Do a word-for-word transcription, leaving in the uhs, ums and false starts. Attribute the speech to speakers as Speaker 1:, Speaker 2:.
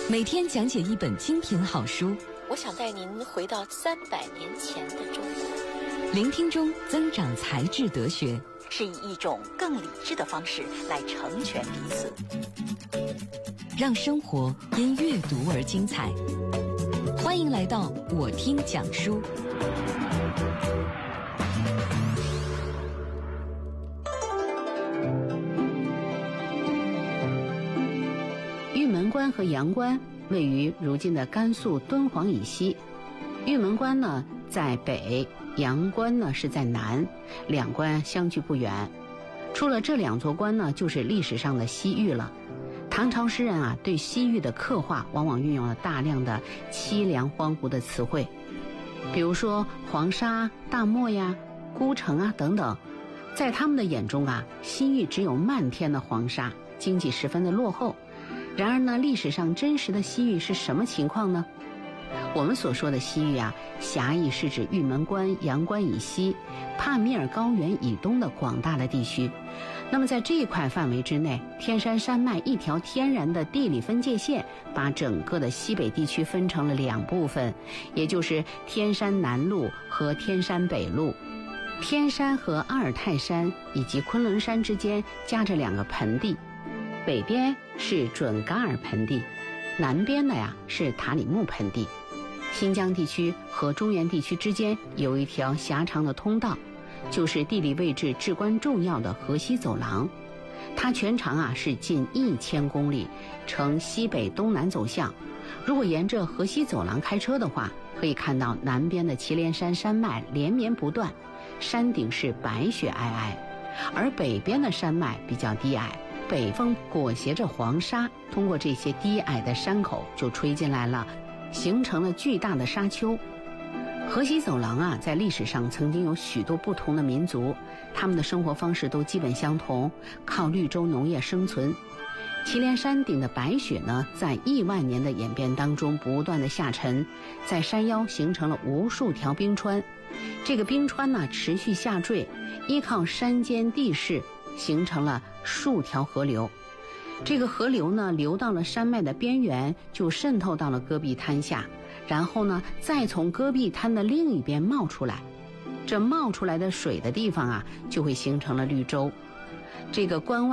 Speaker 1: 每天讲解一本精品好书，
Speaker 2: 我想带您回到三百年前的中国。
Speaker 1: 聆听中增长才智德学，
Speaker 2: 是以一种更理智的方式来成全彼此，
Speaker 1: 让生活因阅读而精彩。欢迎来到我听讲书。
Speaker 3: 玉门关和阳关位于如今的甘肃敦煌以西，玉门关呢在北，阳关呢是在南，两关相距不远。出了这两座关呢，就是历史上的西域了。唐朝诗人啊，对西域的刻画往往运用了大量的凄凉荒芜的词汇，比如说黄沙、大漠呀、孤城啊等等。在他们的眼中啊，西域只有漫天的黄沙，经济十分的落后。然而呢，历史上真实的西域是什么情况呢？我们所说的西域啊，狭义是指玉门关、阳关以西、帕米尔高原以东的广大的地区。那么在这一块范围之内，天山山脉一条天然的地理分界线，把整个的西北地区分成了两部分，也就是天山南麓和天山北麓。天山和阿尔泰山以及昆仑山之间夹着两个盆地，北边是准噶尔盆地，南边的呀是塔里木盆地。新疆地区和中原地区之间有一条狭长的通道，就是地理位置至关重要的河西走廊。它全长啊是近一千公里，呈西北东南走向。如果沿着河西走廊开车的话，可以看到南边的祁连山山脉连绵不断，山顶是白雪皑皑，而北边的山脉比较低矮，北风裹挟着黄沙，通过这些低矮的山口就吹进来了，形成了巨大的沙丘。河西走廊啊，在历史上曾经有许多不同的民族，他们的生活方式都基本相同，靠绿洲农业生存。祁连山顶的白雪呢，在亿万年的演变当中不断的下沉，在山腰形成了无数条冰川。这个冰川呢，持续下坠，依靠山间地势形成了数条河流。这个河流呢，流到了山脉的边缘，就渗透到了戈壁滩下，然后呢，再从戈壁滩的另一边冒出来。这冒出来的水的地方啊，就会形成了绿洲。这个关外